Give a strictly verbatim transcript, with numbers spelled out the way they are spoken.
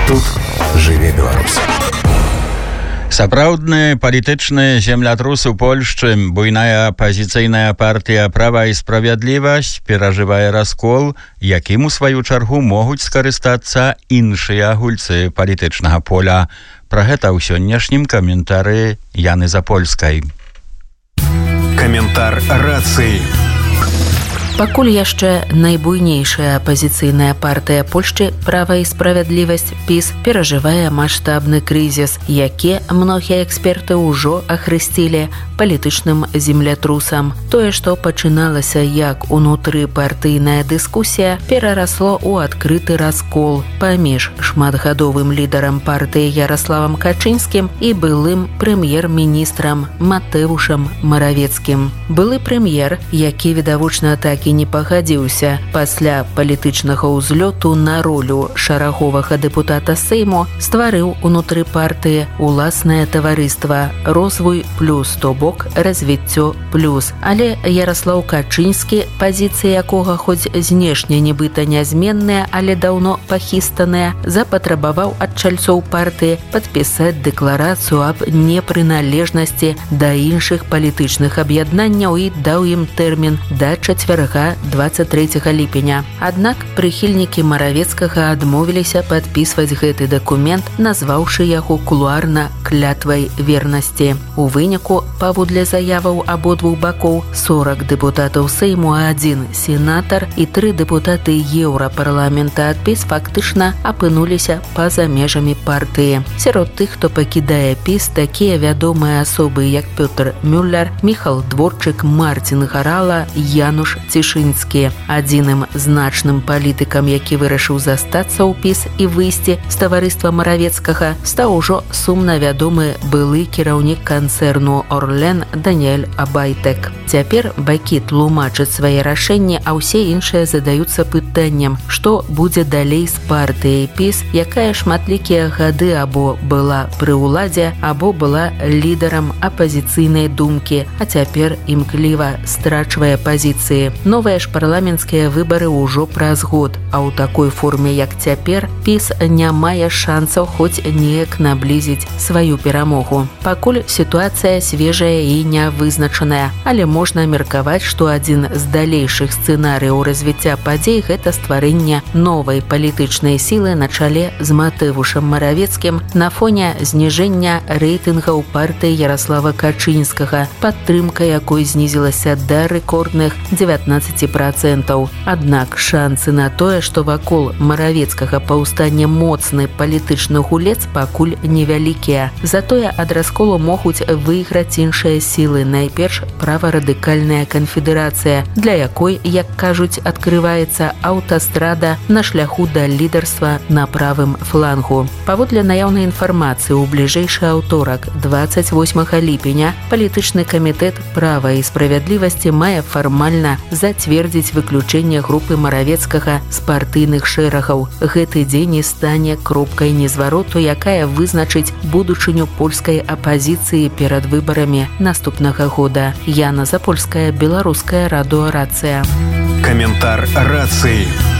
Тут жыве Беларусь. Сапраўдны палітычны землятрус у Польшчы. Буйная апазіцыйная партыя «Права і справядлівасць» перажывае раскол, якім у сваю чаргу могуць скарыстацца іншыя гульцы палітычнага поля. Пра гэта ў сённяшнім каментары Яны Запольскай. Каментар рацыі. Пакуль яшчэ найбуйнейшая апазіцыйная партыя Польшчы «Права і справядлівасць» ПіС перажывае маштабны крызіс, які многія эксперты ўжо ахрысцілі палітычным землятрусам. Тое, што пачыналася як унутрыпартыйная дыскусія, перарасло ў адкрыты раскол паміж шматгадовым лідарам партыі Ярославам Качынскім і былым прэм'ер-міністрам Матэвушам Маравецкім. Былы прэм'ер, які відавочна так і не пагадзіўся пасля палітычнага ўзлёту на ролю шараговага дэпутата Сейму, стварыў унутры партыі уласнае таварыства «Розвой плюс», то бок «Развіццё плюс». Але Ярослаў Качынскі, пазіцыі якога хоць знешне нібыта нязменныя, але даўно пахістаныя, запатрабаваў ад чальцоў партыі падпісаць дэкларацыю аб непрыналежнасці да іншых палітычных аб'яднанняў і даў ім тэрмін да чацвярга дваццаць трэцяга ліпеня. Аднак прыхільнікі Маравецкага адмовіліся падпісваць гэты дакумент, назваўшы яго кулуарна клятвай вернасці. У выніку, паводле заяваў абодвух бакоў, сорак дэпутатаў Сейму, адзін сенатар і тры дэпутаты Еўрапарламента ад ПіС фактычна апынуліся па-за межамі партыі. Сярод тых, хто пакідае ПіС, такія вядомыя асобы, як Пётр Мюллер, Міхал Дворчык, Марцін Гарала, Януш Цішынскі. Адзіным значным палітыкам, які вырашыў застацца ў ПіС і выйсці з таварыства Маравецкага, стаў ужо сумна вядомы былы кіраўнік канцэрну «Орлен» Даніэль Абайтек. Цяпер бакі тлумачаць свае рашэнні, а ўсе іншыя задаюцца пытаннем, што будзе далей з партыяй ПіС, якая шматлікія гады або была пры ўладзе, або была лідарам апазіцыйнай думкі, а цяпер імкліва страчвае пазіцыі. Новыя ж парламенцкія выбары ўжо праз год, а ў такой форме, як цяпер, ПіС не мае шансаў хоць неяк наблізіць сваю перамогу. Пакуль сітуацыя свежая і нявызначаная, але можна меркаваць, што адзін з далейшых сцэнарыяў развіцця падзей – гэта стварэнне новай палітычнай сілы на чале з Матэвушам Маравецкім на фоне зніжэння рэйтынгаў партыі Ярослава Качынскага, падтрымка якой знізілася да рэкордных дзевятнаццаць працэнтаў. Аднак шансы на тое, што вакол Маравецкага паўстане моцны палітычны гулец, пакуль невялікія. Затое ад расколу могуць выйграць іншыя сілы, найперш праварадыкальная канфедэрацыя, для якой, як кажуць, адкрываецца аўтастрада на шляху да лідарства на правым флангу. Паводле наяўнай інфармацыі, у бліжэйшы аўторак, дваццаць восьмага ліпеня, палітычны камітэт «Права і справядлівасці» мае фармальна зацвердзіць выключэнне групы Маравецкага з партыйных шэрагаў. Гэты дзень і стане кропкай незвароту, якая вызначыць будучыню польскай апазіцыі перад выбарамі наступнага года. Яна Запольская, Беларуская радыё «Рацыя». Каментар рацыі.